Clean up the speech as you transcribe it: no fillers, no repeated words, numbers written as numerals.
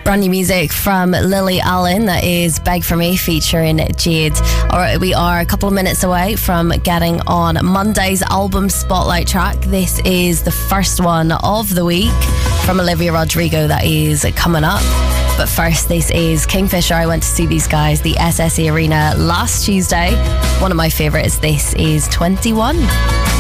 Brand new music from Lily Allen, that is Beg For Me featuring Jade. Alright, we are a couple of minutes away from getting on Monday's album spotlight track. This is the first one of the week from Olivia Rodrigo that is coming up. But first, this is Kingfisher. I went to see these guys, the SSE Arena, last Tuesday. One of my favourites. This is 21.